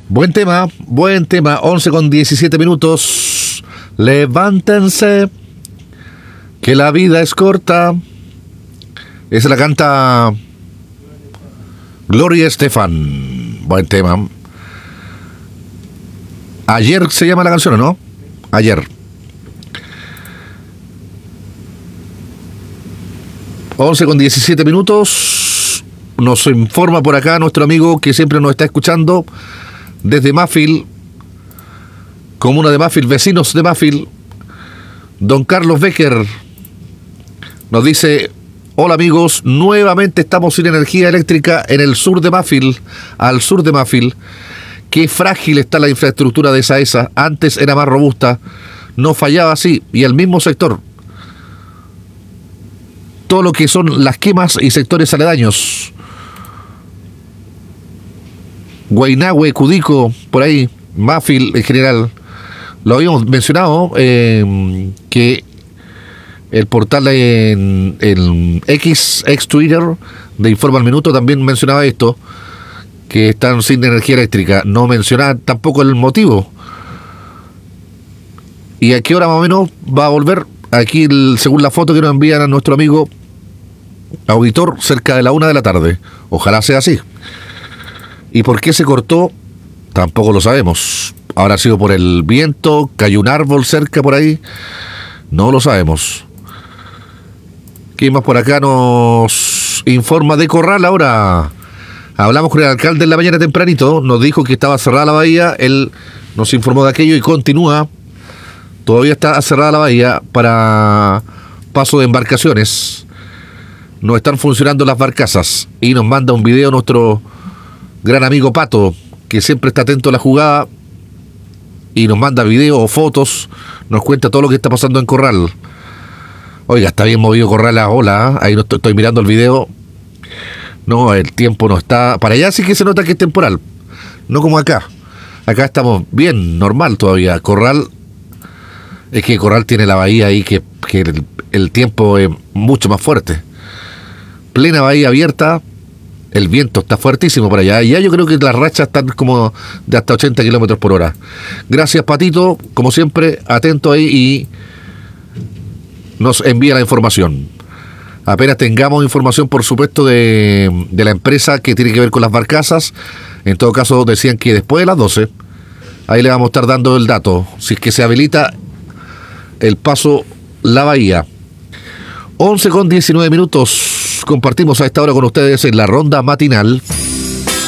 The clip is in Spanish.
Buen tema, 11 con 17 minutos. Levántense, que la vida es corta. Esa la canta Gloria Estefan. Buen tema. Ayer se llama la canción, ¿no? Ayer. 11 con 17 minutos. Nos informa por acá nuestro amigo que siempre nos está escuchando desde Mafil, comuna de Mafil, vecinos de Mafil, don Carlos Becker. Nos dice: hola amigos, nuevamente estamos sin energía eléctrica en el sur de Mafil, al sur de Mafil. Qué frágil está la infraestructura de esa. Antes era más robusta, no fallaba así, y el mismo sector. Todo lo que son las quemas y sectores aledaños. Guaynahue, Cudico, por ahí, Mafil en general. Lo habíamos mencionado, que el portal en ex Twitter de Informa al Minuto también mencionaba esto, que están sin energía eléctrica. No mencionaba tampoco el motivo. ¿Y a qué hora más o menos va a volver? Aquí, según la foto que nos envían a nuestro amigo auditor, cerca de la 1 de la tarde. Ojalá sea así. ¿Y por qué se cortó? Tampoco lo sabemos. ¿Habrá sido por el viento? ¿Cayó un árbol cerca por ahí? No lo sabemos. ¿Quién más por acá nos informa de Corral ahora? Hablamos con el alcalde en la mañana tempranito. Nos dijo que estaba cerrada la bahía. Él nos informó de aquello y continúa. Todavía está cerrada la bahía para paso de embarcaciones. No están funcionando las barcazas. Y nos manda un video nuestro gran amigo Pato, que siempre está atento a la jugada y nos manda videos o fotos, nos cuenta todo lo que está pasando en Corral. Oiga, está bien movido Corral a ola, ahí no estoy mirando el video. No, el tiempo no está... Para allá sí que se nota que es temporal, no como acá. Acá estamos bien, normal todavía. Corral, es que Corral tiene la bahía ahí que el tiempo es mucho más fuerte. Plena bahía abierta. El viento está fuertísimo por allá. Ya yo creo que las rachas están como de hasta 80 kilómetros por hora. Gracias, Patito. Como siempre, atento ahí y nos envía la información. Apenas tengamos información, por supuesto, de la empresa que tiene que ver con las barcazas. En todo caso, decían que después de las 12, ahí le vamos a estar dando el dato. Si es que se habilita el paso La Bahía. 11 con 19 minutos. Compartimos a esta hora con ustedes en la ronda matinal.